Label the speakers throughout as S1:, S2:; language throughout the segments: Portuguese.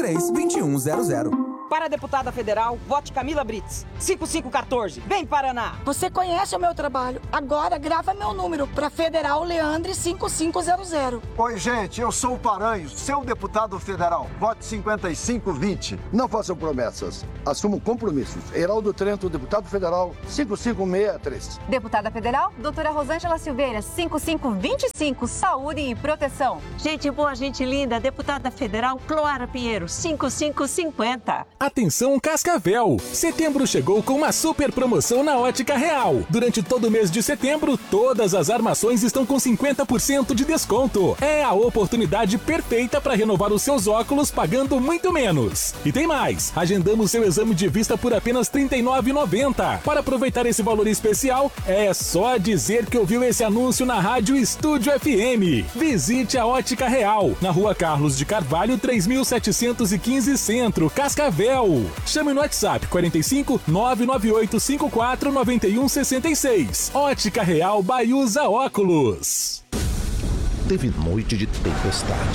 S1: 332100.
S2: Para a deputada federal, vote Camila Brits, 5514. Vem, Paraná!
S3: Você conhece o meu trabalho. Agora grava meu número para Federal Leandre 5500.
S4: Oi, gente, eu sou o Paranhos, seu deputado federal. Vote 5520.
S5: Não façam promessas, assumam compromissos. Heraldo Trento, deputado federal 5563.
S6: Deputada federal, doutora Rosângela Silveira, 5525, saúde e proteção.
S7: Gente boa, gente linda, deputada federal Cloara Pinheiro, 5550.
S8: Atenção Cascavel! Setembro chegou com uma super promoção na Ótica Real. Durante todo o mês de setembro, todas as armações estão com 50% de desconto. É a oportunidade perfeita para renovar os seus óculos pagando muito menos. E tem mais! Agendamos seu exame de vista por apenas R$ 39,90. Para aproveitar esse valor especial, é só dizer que ouviu esse anúncio na Rádio Estúdio FM. Visite a Ótica Real, na Rua Carlos de Carvalho, 3715 Centro, Cascavel. Chame no WhatsApp 45 998 54 91 66. Ótica Real Baiusa Óculos.
S9: Teve noite de tempestade.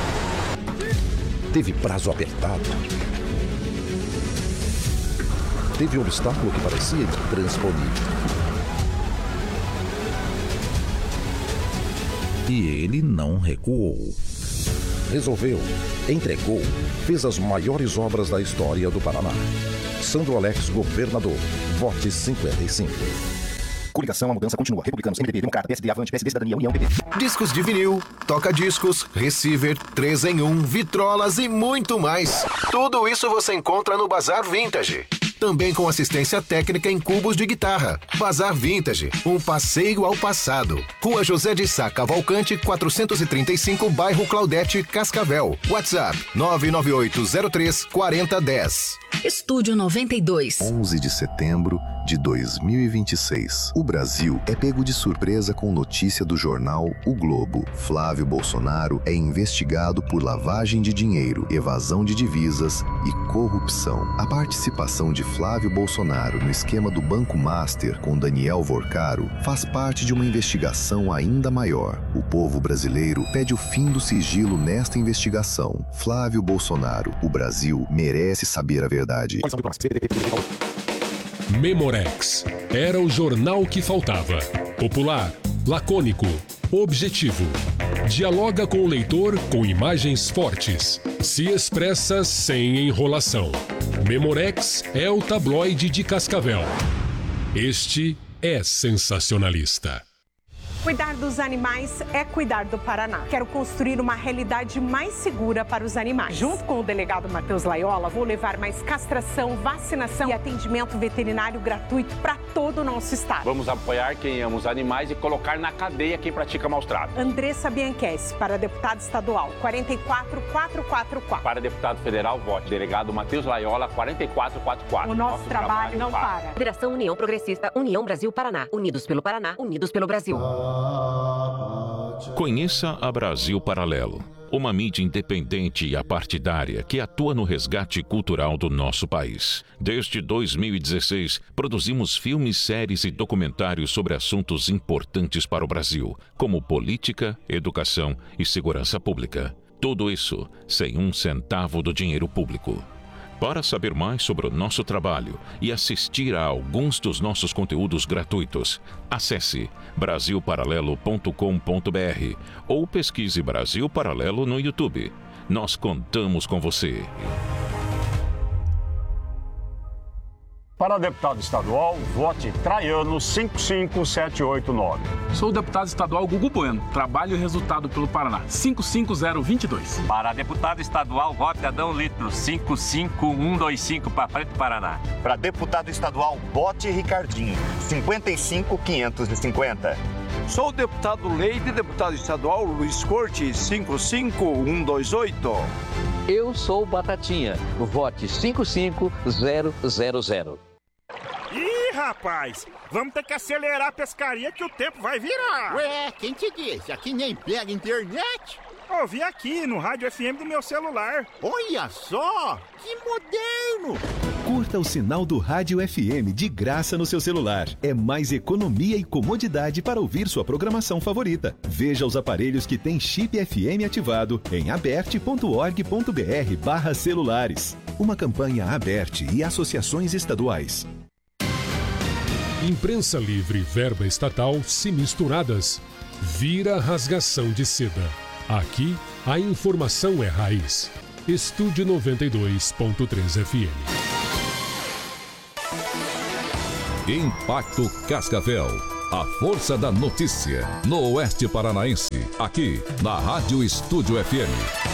S9: Teve prazo apertado. Teve um obstáculo que parecia intransponível. E ele não recuou. Resolveu, entregou, fez as maiores obras da história do Paraná. Sandro Alex, governador. Vote 55.
S10: Coligação, a mudança continua. Republicanos, MDB, Democrata, PSD, Avante, PSD, Cidadania, União, PP.
S11: Discos de vinil, toca-discos, receiver, 3 em 1, vitrolas e muito mais. Tudo isso você encontra no Bazar Vintage. Também com assistência técnica em cubos de guitarra. Bazar Vintage, um passeio ao passado. Rua José de Sá Cavalcante, 435, bairro Claudete, Cascavel. WhatsApp 99803-4010.
S12: Estúdio 92.
S13: 11 de setembro de 2026. O Brasil é pego de surpresa com notícia do jornal O Globo. Flávio Bolsonaro é investigado por lavagem de dinheiro, evasão de divisas e corrupção. A participação de Flávio Bolsonaro no esquema do Banco Master com Daniel Vorcaro faz parte de uma investigação ainda maior. O povo brasileiro pede o fim do sigilo nesta investigação. Flávio Bolsonaro, o Brasil merece saber a verdade.
S14: Memorex. Era o jornal que faltava. Popular, lacônico, objetivo. Dialoga com o leitor com imagens fortes. Se expressa sem enrolação. Memorex é o tabloide de Cascavel. Este é sensacionalista.
S15: Cuidar dos animais é cuidar do Paraná. Quero construir uma realidade mais segura para os animais. Junto com o delegado Matheus Laiola, vou levar mais castração, vacinação e atendimento veterinário gratuito para todo o nosso estado.
S16: Vamos apoiar quem ama os animais e colocar na cadeia quem pratica maus tratos.
S15: Andressa Bianchessi, para deputada estadual, 44444.
S16: Para deputado federal, vote delegado Matheus Laiola, 44444.
S15: O nosso trabalho não para.
S17: Federação União Progressista, União Brasil Paraná. Unidos pelo Paraná, unidos pelo Brasil.
S18: Conheça a Brasil Paralelo, uma mídia independente e apartidária que atua no resgate cultural do nosso país. Desde 2016, produzimos filmes, séries e documentários sobre assuntos importantes para o Brasil, como política, educação e segurança pública. Tudo isso sem um centavo do dinheiro público. Para saber mais sobre o nosso trabalho e assistir a alguns dos nossos conteúdos gratuitos, acesse brasilparalelo.com.br ou pesquise Brasil Paralelo no YouTube. Nós contamos com você.
S19: Para deputado estadual, vote Traiano 55789.
S20: Sou o deputado estadual Gugu Bueno. Trabalho e resultado pelo Paraná 55022.
S21: Para deputado estadual, vote Adão Litro 55125 para Preto Paraná.
S22: Para deputado estadual, vote Ricardinho 55550.
S23: Sou o deputado Leite, deputado estadual Luiz Corte 55128.
S24: Eu sou o Batatinha. Vote 55000.
S25: Ih, rapaz, vamos ter que acelerar a pescaria que o tempo vai virar.
S26: Ué, quem te disse? Aqui nem pega internet.
S25: Ouvi aqui no rádio FM do meu celular.
S1: Olha só, que moderno!
S2: Curta o sinal do Rádio FM de graça no seu celular. É mais economia e comodidade para ouvir sua programação favorita. Veja os aparelhos que têm chip FM ativado em aberte.org.br/celulares. Uma campanha Aberte e associações estaduais.
S14: Imprensa livre e verba estatal, se misturadas, vira rasgação de seda. Aqui, a informação é raiz. Estúdio 92.3 FM.
S3: Impacto Cascavel. A força da notícia. No Oeste Paranaense. Aqui, na Rádio Estúdio FM.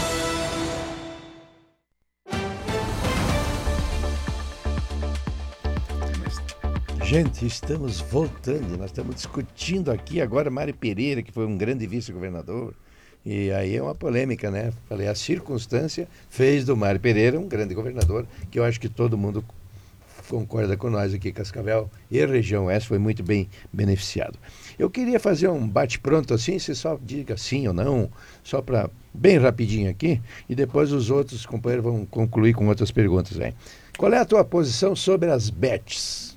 S4: Gente, estamos voltando. Nós estamos discutindo aqui agora Mário Pereira, que foi um grande vice-governador. E aí é uma polêmica, né? Falei, a circunstância fez do Mário Pereira um grande governador, que eu acho que todo mundo concorda com nós aqui, Cascavel e região oeste foi muito bem beneficiado. Eu queria fazer um bate-pronto assim, você só diga sim ou não, só para bem rapidinho aqui, e depois os outros companheiros vão concluir com outras perguntas aí. Qual é a tua posição sobre as bets?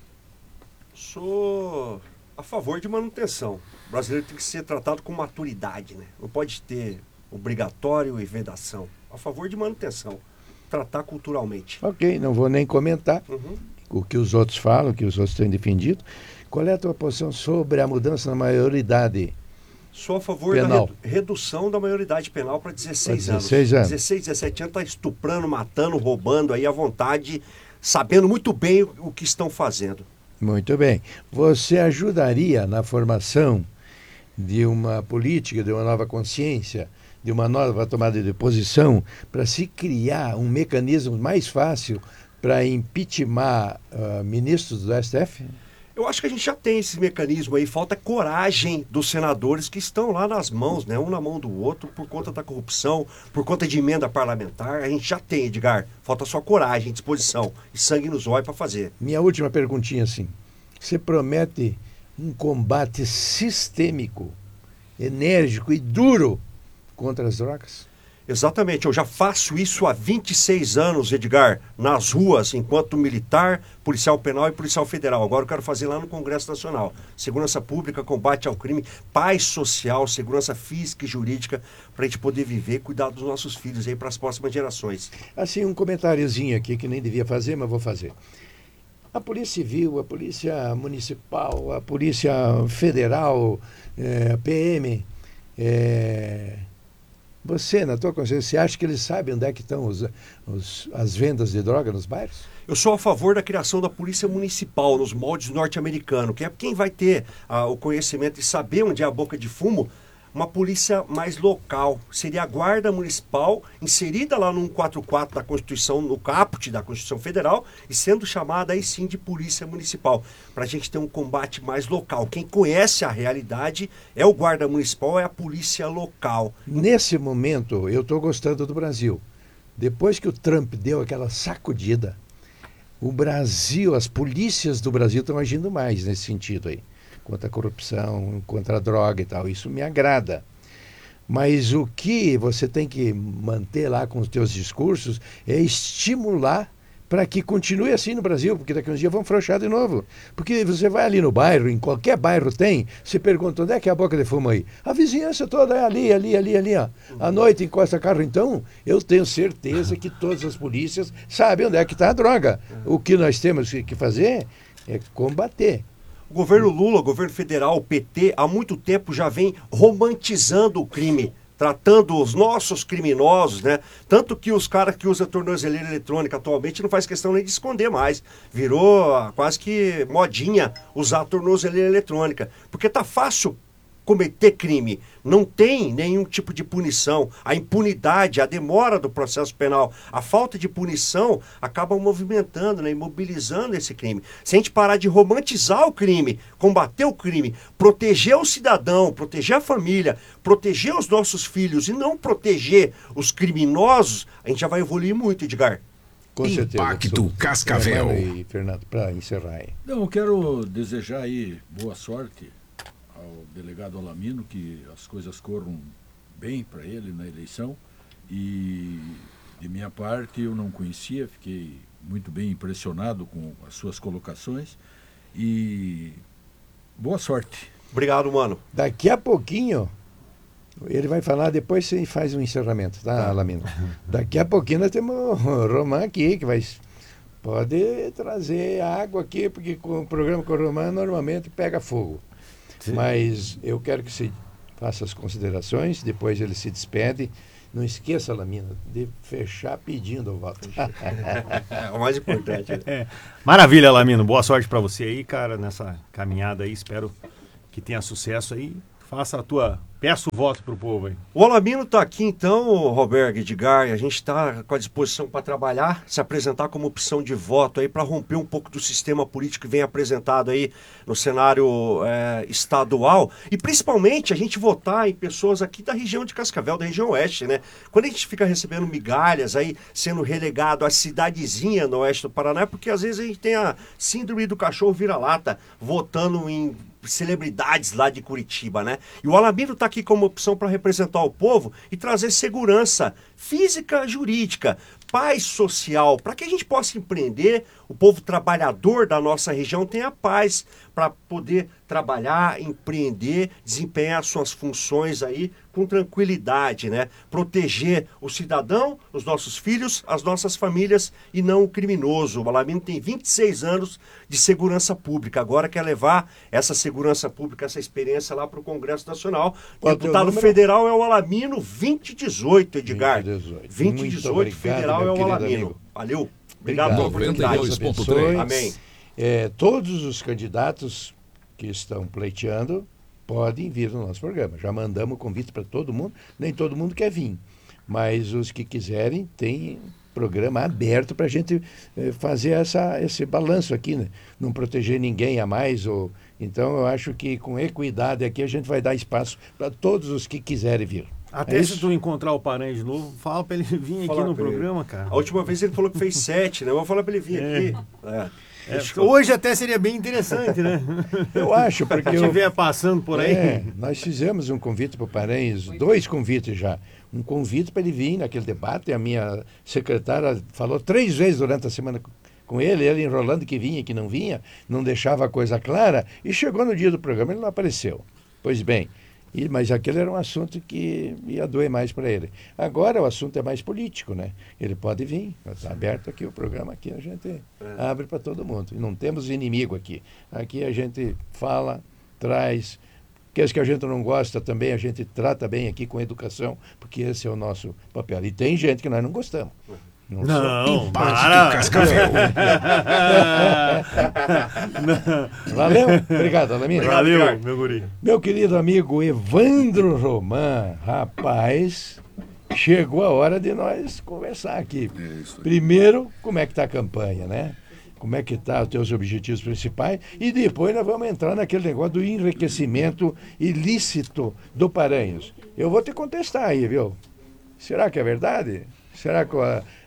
S5: Sou a favor de manutenção. O brasileiro tem que ser tratado com maturidade, né? Não pode ter obrigatório e vedação. A favor de manutenção. Tratar culturalmente.
S4: Ok, não vou nem comentar o que os outros falam, o que os outros têm defendido. Qual é a tua posição sobre a mudança na maioridade?
S5: Sou a favor
S4: penal.
S5: Da redução da maioridade penal para 16
S4: anos.
S5: 16, 17 anos está estuprando, matando, roubando aí à vontade, sabendo muito bem o que estão fazendo.
S4: Muito bem. Você ajudaria na formação de uma política, de uma nova consciência, de uma nova tomada de posição, para se criar um mecanismo mais fácil para impeachment ministros do STF?
S5: Eu acho que a gente já tem esse mecanismo aí, falta coragem dos senadores que estão lá nas mãos, né? Um na mão do outro, por conta da corrupção, por conta de emenda parlamentar. A gente já tem, Edgar. Falta só coragem, disposição e sangue nos olhos para fazer.
S4: Minha última perguntinha assim. Você promete um combate sistêmico, enérgico e duro contra as drogas?
S5: Exatamente, eu já faço isso há 26 anos, Edgar, nas ruas, enquanto militar, policial penal e policial federal. Agora eu quero fazer lá no Congresso Nacional. Segurança pública, combate ao crime, paz social, segurança física e jurídica, para a gente poder viver e cuidar dos nossos filhos aí para as próximas gerações.
S4: Assim, um comentáriozinho aqui que nem devia fazer, mas vou fazer. A Polícia Civil, a Polícia Municipal, a Polícia Federal, a PM... Você, na tua consciência, você acha que eles sabem onde é que estão as vendas de droga nos bairros?
S5: Eu sou a favor da criação da polícia municipal nos moldes norte-americanos, que é quem vai ter o conhecimento e saber onde é a boca de fumo. Uma polícia mais local, seria a Guarda Municipal, inserida lá no 144 da Constituição, no caput da Constituição Federal, e sendo chamada aí sim de Polícia Municipal, para a gente ter um combate mais local. Quem conhece a realidade é o Guarda Municipal, é a polícia local.
S4: Nesse momento, eu estou gostando do Brasil. Depois que o Trump deu aquela sacudida, o Brasil, as polícias do Brasil estão agindo mais nesse sentido aí. Contra a corrupção, contra a droga e tal. Isso me agrada. Mas o que você tem que manter lá com os teus discursos é estimular para que continue assim no Brasil, porque daqui a uns dias vão afrouxar de novo. Porque você vai ali no bairro, em qualquer bairro tem, você pergunta, onde é que é a boca de fumo aí? A vizinhança toda é ali, ó. À noite encosta carro, então, eu tenho certeza que todas as polícias sabem onde é que está a droga. O que nós temos que fazer é combater.
S5: O governo Lula, o governo federal, o PT, há muito tempo já vem romantizando o crime, tratando os nossos criminosos, né? Tanto que os caras que usam tornozeleira eletrônica atualmente não faz questão nem de esconder mais. Virou quase que modinha usar a tornozeleira eletrônica. Porque tá fácil cometer crime, não tem nenhum tipo de punição, a impunidade, a demora do processo penal, a falta de punição acaba movimentando, né, imobilizando esse crime. Se a gente parar de romantizar o crime, combater o crime, proteger o cidadão, proteger a família, proteger os nossos filhos e não proteger os criminosos, a gente já vai evoluir muito, Edgar.
S4: Com certeza.
S3: Impacto Cascavel.
S4: E Fernando, para encerrar aí.
S26: Não, eu quero desejar aí boa sorte ao delegado Alamino, que as coisas corram bem para ele na eleição. E, de minha parte, eu não conhecia, fiquei muito bem impressionado com as suas colocações. E boa sorte.
S5: Obrigado, mano.
S4: Daqui a pouquinho, ele vai falar, depois você faz um encerramento, tá, Alamino? Daqui a pouquinho nós temos o Román aqui, que pode trazer água aqui, porque com o programa com o Román normalmente pega fogo. Sim. Mas eu quero que você faça as considerações, depois ele se despede. Não esqueça, Lamina, de fechar pedindo o voto.
S5: É o mais importante.
S6: Maravilha, Lamino. Boa sorte para você aí, cara, nessa caminhada aí. Espero que tenha sucesso aí. Faça a tua... Peça o voto pro povo aí.
S5: O Alamino tá aqui então, Roberto, Edgar, e a gente está com a disposição para trabalhar, se apresentar como opção de voto aí para romper um pouco do sistema político que vem apresentado aí no cenário estadual e principalmente a gente votar em pessoas aqui da região de Cascavel, da região oeste, né? Quando a gente fica recebendo migalhas aí, sendo relegado à cidadezinha no oeste do Paraná, é porque às vezes a gente tem a síndrome do cachorro vira-lata votando em celebridades lá de Curitiba, né? E o Alamino está aqui como opção para representar o povo e trazer segurança física, jurídica, paz social, para que a gente possa empreender, o povo trabalhador da nossa região tenha paz para poder trabalhar, empreender, desempenhar suas funções aí com tranquilidade, né? Proteger o cidadão, os nossos filhos, as nossas famílias e não o criminoso. O Alamino tem 26 anos de segurança pública, agora quer levar essa segurança pública, essa experiência lá para o Congresso Nacional. O deputado federal é o Alamino 2018, Edgar. 2018 federal é o Alamino.
S4: Amigo.
S5: Valeu. Obrigado pela oportunidade.
S4: Amém. Todos os candidatos que estão pleiteando podem vir no nosso programa. Já mandamos o convite para todo mundo. Nem todo mundo quer vir. Mas os que quiserem, tem programa aberto para a gente fazer esse balanço aqui, né? Não proteger ninguém a mais. Então, eu acho que com equidade aqui a gente vai dar espaço para todos os que quiserem vir.
S6: Até se tu encontrar o Paranhos de novo, fala para ele vir aqui no programa, cara.
S5: A última vez ele falou que fez 7, né? Eu vou falar para ele vir aqui.
S6: Hoje até seria bem interessante, né?
S4: Eu acho, porque...
S6: Se estiver passando por aí.
S4: Nós fizemos um convite para o Paranhos, 2 convites já. Um convite para ele vir naquele debate. A minha secretária falou 3 vezes durante a semana com ele enrolando que vinha, que não vinha, não deixava a coisa clara. E chegou no dia do programa, ele não apareceu. Pois bem... Mas aquele era um assunto que ia doer mais para ele. Agora o assunto é mais político, né? Ele pode vir, está aberto aqui o programa, aqui a gente abre para todo mundo. E não temos inimigo aqui. Aqui a gente fala, traz, aqueles que a gente não gosta também a gente trata bem aqui com educação, porque esse é o nosso papel. E tem gente que nós não gostamos.
S6: Não, para!
S4: Cascavel. Valeu, obrigado, Alamino.
S6: Valeu, meu guri.
S4: Meu querido amigo Evandro Román, rapaz, chegou a hora de nós conversar aqui. Primeiro, como é que está a campanha, né? Como é que está os teus objetivos principais? E depois nós vamos entrar naquele negócio do enriquecimento ilícito do Paranhos. Eu vou te contestar aí, viu? Será que é verdade? Será que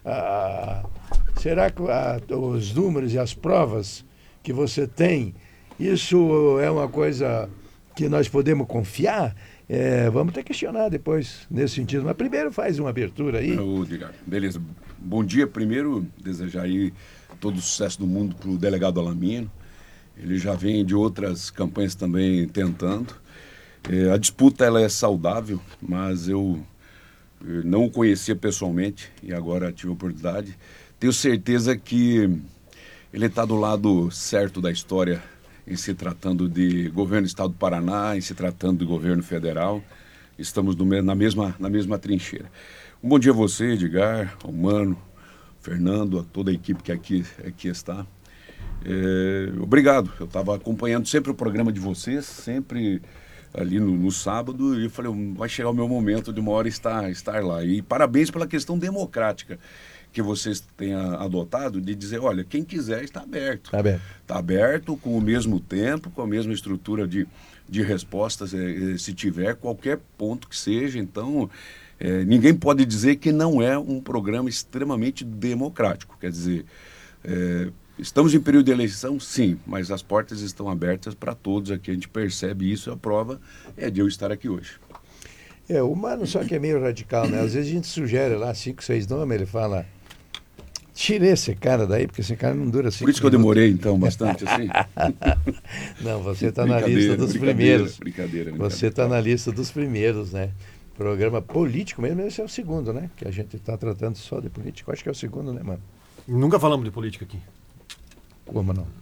S4: os números e as provas que você tem, isso é uma coisa que nós podemos confiar? Vamos ter que questionar depois, nesse sentido. Mas primeiro faz uma abertura aí.
S7: Beleza. Bom dia. Primeiro, desejar aí todo o sucesso do mundo para o delegado Alamino. Ele já vem de outras campanhas também tentando. A disputa ela é saudável, mas eu não o conhecia pessoalmente e agora tive a oportunidade. Tenho certeza que ele está do lado certo da história em se tratando de governo do estado do Paraná, em se tratando de governo federal. Estamos na mesma trincheira. Um bom dia a você, Edgar, ao Mano, Fernando, a toda a equipe que aqui está. Obrigado. Eu estava acompanhando sempre o programa de vocês, sempre ali no sábado, e eu falei, vai chegar o meu momento de uma hora estar lá. E parabéns pela questão democrática que vocês têm adotado, de dizer, olha, quem quiser está aberto. Está aberto, com o mesmo tempo, com a mesma estrutura de respostas, se tiver qualquer ponto que seja. Então, ninguém pode dizer que não é um programa extremamente democrático. Quer dizer, estamos em período de eleição, sim, mas as portas estão abertas para todos aqui. A gente percebe isso, a prova é de eu estar aqui hoje.
S4: O Mano só que é meio radical, né? Às vezes a gente sugere lá 5, 6 nomes, ele fala, tira esse cara daí, porque esse cara não dura 5 minutos.
S7: Por isso que eu demorei, então, bastante assim?
S4: Não, você está na lista dos primeiros.
S7: Brincadeira.
S4: Você está na lista dos primeiros, né? Programa político mesmo, esse é o segundo, né? Que a gente está tratando só de política. Acho que é o segundo, né, Mano?
S6: Nunca falamos de política aqui.
S4: Como não?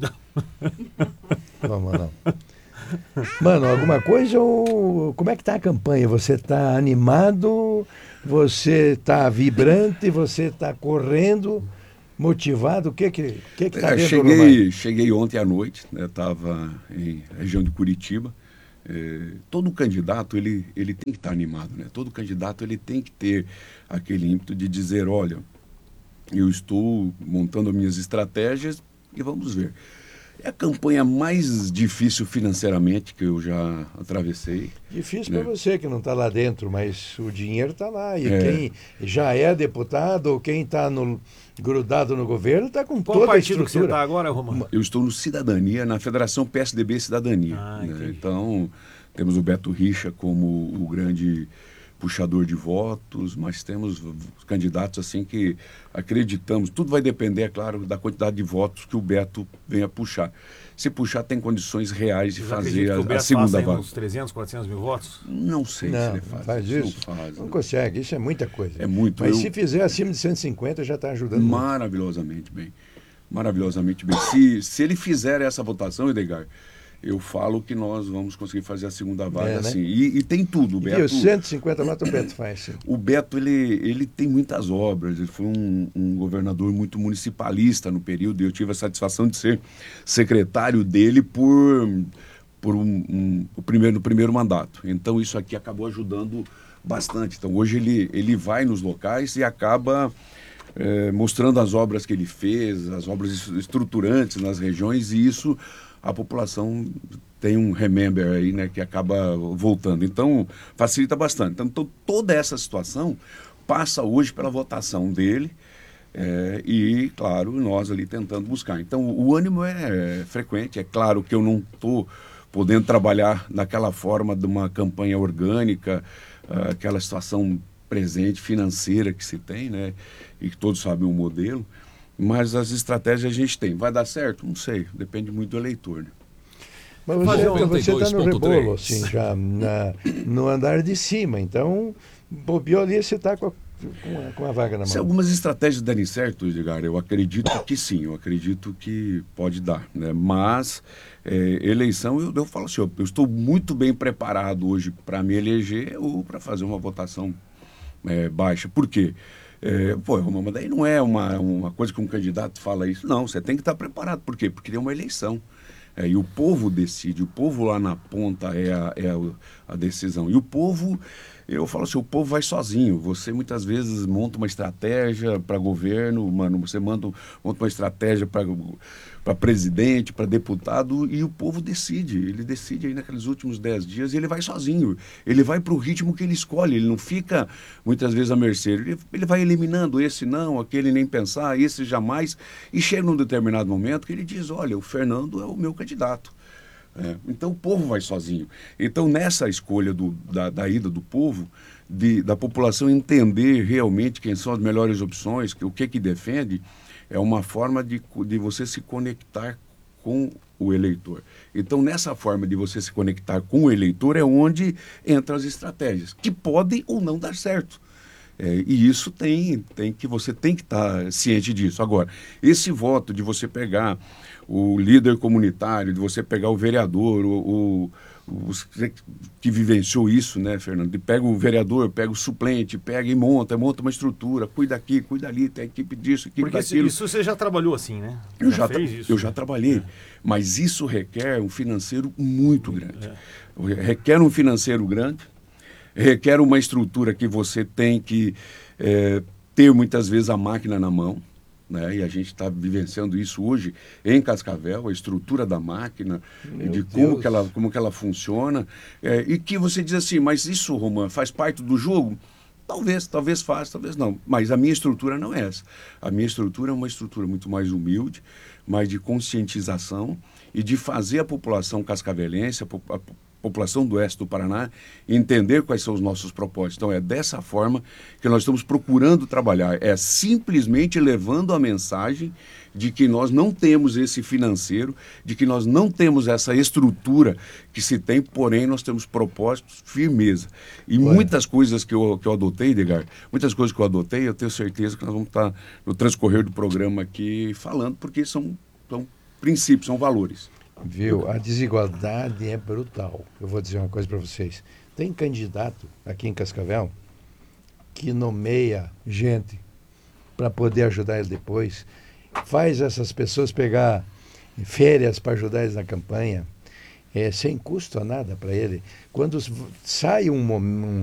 S4: Como não? Mano, alguma coisa ou como é que tá a campanha? Você tá animado? Você tá vibrante? Você tá correndo? Motivado? O que tá vendo?
S7: Cheguei ontem à noite, né? Estava em região de Curitiba. Todo candidato ele tem que estar animado, né? Todo candidato ele tem que ter aquele ímpeto de dizer, olha, eu estou montando as minhas estratégias e vamos ver. É a campanha mais difícil financeiramente que eu já atravessei.
S4: Difícil, né? Para você que não está lá dentro, mas o dinheiro está lá. E quem já é deputado ou quem está grudado no governo está com toda a estrutura. Qual partido que você está
S6: agora, Romano?
S7: Eu estou no Cidadania, na Federação PSDB Cidadania. Né? Então, temos o Beto Richa como o grande puxador de votos, mas temos candidatos assim que acreditamos, tudo vai depender, é claro, da quantidade de votos que o Beto venha puxar. Se puxar, tem condições reais de fazer a segunda vaga.
S6: Uns 300, 400 mil votos?
S7: Não sei se ele faz.
S4: Faz isso? Não consegue, isso é muita coisa.
S7: É muito.
S4: Mas se fizer acima de 150, já está ajudando
S7: maravilhosamente bem. Maravilhosamente bem. Se ele fizer essa votação, Edgar, eu falo que nós vamos conseguir fazer a segunda vaga,
S4: né?
S7: Assim. E tem tudo. O Beto,
S4: e os 150 votos o Beto faz, sim.
S7: O Beto, ele tem muitas obras. Ele foi um governador muito municipalista no período. E eu tive a satisfação de ser secretário dele no primeiro mandato. Então, isso aqui acabou ajudando bastante. Então, hoje ele vai nos locais e acaba mostrando as obras que ele fez, as obras estruturantes nas regiões, e isso a população tem um remember aí, né, que acaba voltando. Então, facilita bastante. Então, toda essa situação passa hoje pela votação dele e, claro, nós ali tentando buscar. Então, o ânimo é frequente. É claro que eu não estou podendo trabalhar naquela forma de uma campanha orgânica, aquela situação presente financeira que se tem, né, e que todos sabem o modelo. Mas as estratégias a gente tem. Vai dar certo? Não sei. Depende muito do eleitor. Né?
S4: Mas você está no rebolo, assim, já no andar de cima. Então, bobeou ali, você está com a vaga na mão.
S7: Se algumas estratégias derem certo, Edgar, eu acredito que sim. Eu acredito que pode dar. Né? Mas, eleição, eu falo assim, eu estou muito bem preparado hoje para me eleger ou para fazer uma votação baixa. Por quê? Romano, mas daí não é uma coisa que um candidato fala isso. Não, você tem que estar preparado. Por quê? Porque tem uma eleição. E o povo decide, o povo lá na ponta é a decisão. E o povo, eu falo assim, o povo vai sozinho. Você muitas vezes monta uma estratégia para governo, você monta uma estratégia para presidente, para deputado, e o povo decide. Ele decide aí naqueles últimos 10 dias e ele vai sozinho. Ele vai para o ritmo que ele escolhe, ele não fica muitas vezes à mercê. Ele vai eliminando esse não, aquele nem pensar, esse jamais, e chega num determinado momento que ele diz, olha, o Fernando é o meu candidato. Então o povo vai sozinho. Então nessa escolha da ida do povo, da população entender realmente quem são as melhores opções, o que defende, é uma forma de você se conectar com o eleitor. Então nessa forma de você se conectar com o eleitor é onde entram as estratégias, que podem ou não dar certo. E isso você tem que estar ciente disso. Agora, esse voto de você pegar o líder comunitário, de você pegar o vereador, você que vivenciou isso, né, Fernando? Pega o vereador, pega o suplente, pega e monta uma estrutura, cuida aqui, cuida ali, tem equipe disso, equipe daquilo.
S6: Isso você já trabalhou assim, né?
S7: Eu já trabalhei, mas isso requer um financeiro muito grande. Requer um financeiro grande, requer uma estrutura que você tem que ter muitas vezes a máquina na mão, né? E a gente está vivenciando isso hoje em Cascavel, a estrutura da máquina, de como que ela funciona, e que você diz assim, mas isso, Romano, faz parte do jogo? Talvez faça, talvez não, mas a minha estrutura não é essa. A minha estrutura é uma estrutura muito mais humilde, mais de conscientização e de fazer a população cascavelense, população do oeste do Paraná entender quais são os nossos propósitos. Então é dessa forma que nós estamos procurando trabalhar, é simplesmente levando a mensagem de que nós não temos esse financeiro, de que nós não temos essa estrutura que se tem, porém nós temos propósitos, firmeza. E muitas coisas que eu adotei, Edgar, muitas coisas que eu adotei, eu tenho certeza que nós vamos estar no transcorrer do programa aqui falando, porque são princípios, são valores.
S4: Viu? A desigualdade é brutal. Eu vou dizer uma coisa para vocês. Tem candidato aqui em Cascavel que nomeia gente para poder ajudar ele depois, faz essas pessoas pegar férias para ajudar eles na campanha, sem custo a nada para ele. Quando sai um